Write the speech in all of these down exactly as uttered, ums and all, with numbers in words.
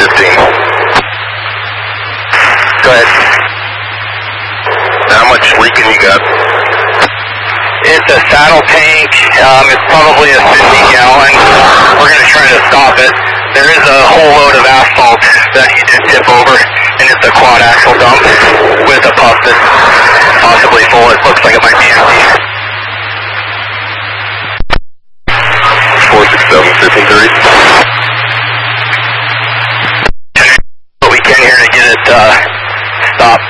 fifteen. Go ahead. How much leaking you got? It's a saddle tank. Um, it's probably a fifty gallon. We're going to try to stop it. There is a whole load of asphalt that you did tip over, and it's a quad axle dump with a puff that's possibly full. It looks like it might be empty. four six seven, fifteen thirty. What we can here to get it uh, stopped.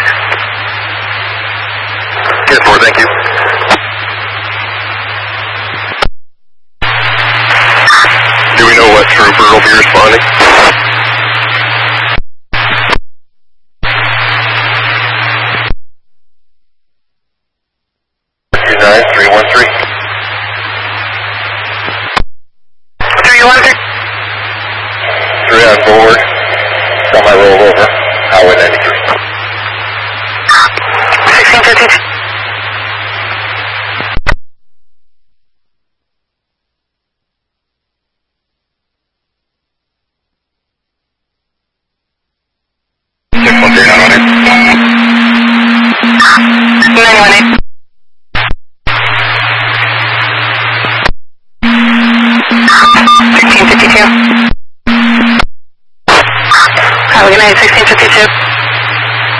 Good for, thank you. Do we know what trooper will be responding? two nine three one three. three one three. three on board. On my rollover. Highway ninety-three. sixteen fifty. six one three nine one eight. nine one eight. sixteen fifty-two. Highway night, sixteen fifty-two.